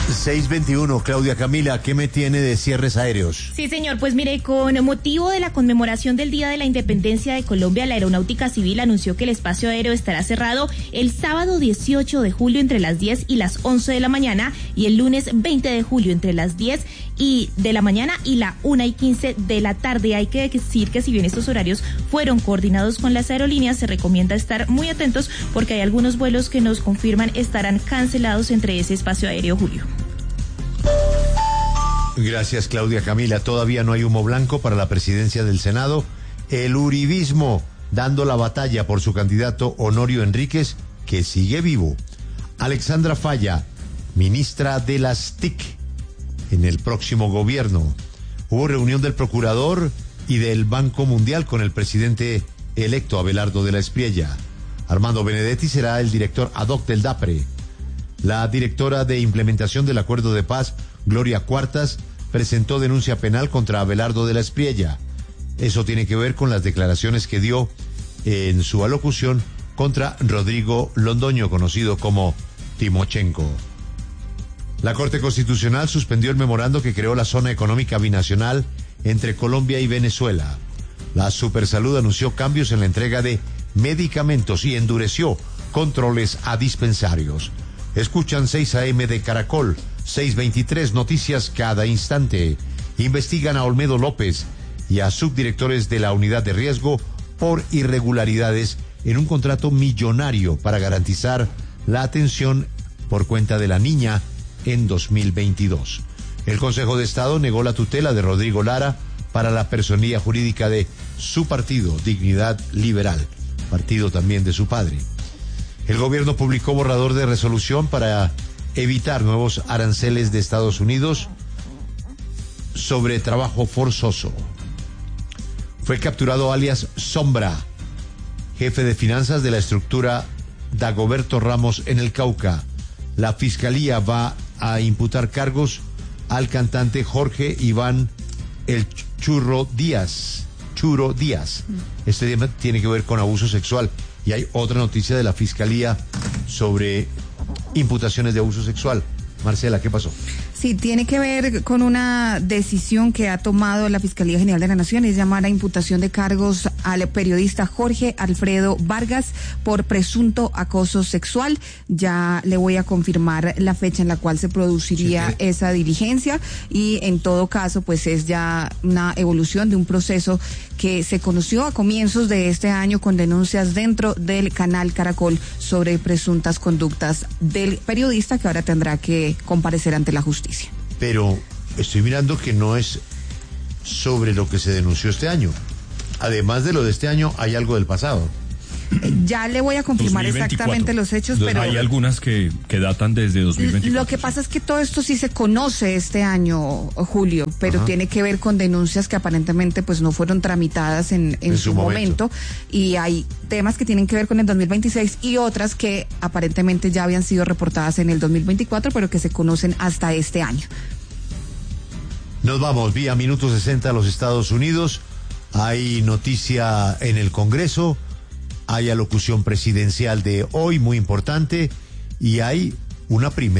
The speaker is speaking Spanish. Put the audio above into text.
6:21, Claudia Camila, ¿qué me tiene de cierres aéreos? Sí, señor, pues mire, con motivo de la conmemoración del Día de la Independencia de Colombia, la Aeronáutica Civil anunció que el espacio aéreo estará cerrado el sábado 18 de julio entre las 10 y las 11 de la mañana y el lunes 20 de julio entre las 10 de la mañana y la 1:15 de la tarde. Hay que decir que si bien estos horarios fueron coordinados con las aerolíneas, se recomienda estar muy atentos porque hay algunos vuelos que nos confirman estarán cancelados entre ese espacio aéreo, Julio. Gracias, Claudia Camila. Todavía no hay humo blanco para la presidencia del Senado. El uribismo dando la batalla por su candidato Honorio Enríquez, que sigue vivo. Alexandra Falla, ministra de las TIC en el próximo gobierno. Hubo reunión del procurador y del Banco Mundial con el presidente electo Abelardo de la Espriella. Armando Benedetti será el director ad hoc del DAPRE. La directora de implementación del acuerdo de paz, Gloria Cuartas, presentó denuncia penal contra Abelardo de la Espriella. Eso tiene que ver con las declaraciones que dio en su alocución contra Rodrigo Londoño, conocido como Timochenko. La Corte Constitucional suspendió el memorando que creó la zona económica binacional entre Colombia y Venezuela. La Supersalud anunció cambios en la entrega de medicamentos y endureció controles a dispensarios. Escuchan 6 AM de Caracol, 6:23 noticias cada instante. Investigan a Olmedo López y a subdirectores de la unidad de riesgo por irregularidades en un contrato millonario para garantizar la atención por cuenta de la niña en 2022. El Consejo de Estado negó la tutela de Rodrigo Lara para la personería jurídica de su partido, Dignidad Liberal, partido también de su padre. El gobierno publicó borrador de resolución para evitar nuevos aranceles de Estados Unidos sobre trabajo forzoso. Fue capturado alias Sombra, jefe de finanzas de la estructura Dagoberto Ramos en el Cauca. La fiscalía va a imputar cargos al cantante Jorge Iván El Churro Díaz. Este tema tiene que ver con abuso sexual. Y hay otra noticia de la Fiscalía sobre imputaciones de abuso sexual. Marcela, ¿qué pasó? Sí, tiene que ver con una decisión que ha tomado la Fiscalía General de la Nación, es llamar a imputación de cargos al periodista Jorge Alfredo Vargas por presunto acoso sexual. Ya le voy a confirmar la fecha en la cual se produciría esa diligencia y en todo caso pues es ya una evolución de un proceso que se conoció a comienzos de este año con denuncias dentro del canal Caracol sobre presuntas conductas del periodista que ahora tendrá que comparecer ante la justicia. Pero estoy mirando que no es sobre lo que se denunció este año. Además de lo de este año, hay algo del pasado. Ya le voy a confirmar 2024. Exactamente los hechos, pero hay algunas que datan desde 2024. Lo que pasa es que todo esto sí se conoce este año, Julio, pero tiene que ver con denuncias que aparentemente pues no fueron tramitadas en su momento, y hay temas que tienen que ver con el 2026 y otras que aparentemente ya habían sido reportadas en el 2024, pero que se conocen hasta este año. Nos vamos vía Minuto 60 a los Estados Unidos. Hay noticia en el Congreso. Hay alocución presidencial de hoy muy importante y hay una primera